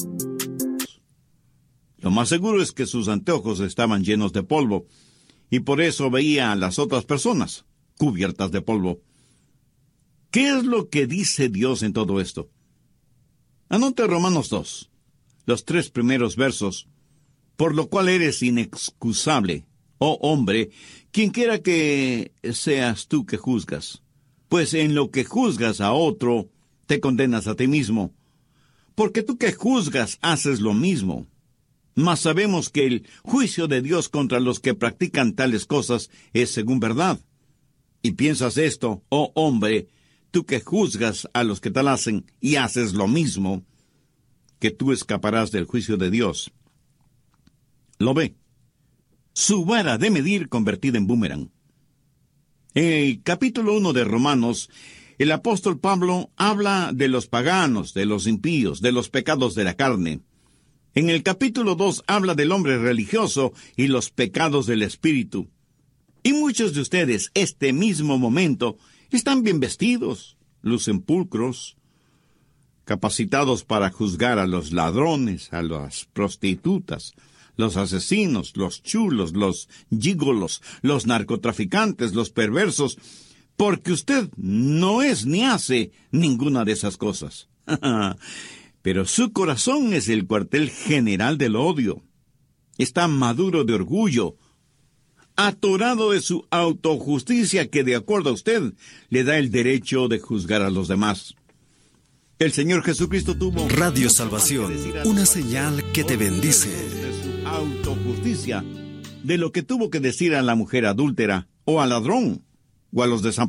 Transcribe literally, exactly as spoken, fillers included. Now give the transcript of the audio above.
Lo más seguro es que sus anteojos estaban llenos de polvo, y por eso veía a las otras personas cubiertas de polvo. ¿Qué es lo que dice Dios en todo esto? Anote Romanos dos, los tres primeros versos. Por lo cual eres inexcusable, oh hombre, quienquiera que seas tú que juzgas. Pues en lo que juzgas a otro, te condenas a ti mismo. Porque tú que juzgas haces lo mismo. Mas sabemos que el juicio de Dios contra los que practican tales cosas es según verdad. Y piensas esto, oh hombre, tú que juzgas a los que tal hacen y haces lo mismo, que tú escaparás del juicio de Dios. Lo ve. Su vara de medir convertida en boomerang. En el capítulo uno de Romanos, el apóstol Pablo habla de los paganos, de los impíos, de los pecados de la carne. En el capítulo dos habla del hombre religioso y los pecados del espíritu. Y muchos de ustedes, este mismo momento, están bien vestidos, lucen pulcros, capacitados para juzgar a los ladrones, a las prostitutas, los asesinos, los chulos, los gígolos, los narcotraficantes, los perversos, porque usted no es ni hace ninguna de esas cosas. Pero su corazón es el cuartel general del odio. Está maduro de orgullo, atorado de su autojusticia que, de acuerdo a usted, le da el derecho de juzgar a los demás. El Señor Jesucristo tuvo... Radio Salvación, una señal que te bendice. De su autojusticia, de lo que tuvo que decir a la mujer adúltera, o al ladrón, o a los desamparados.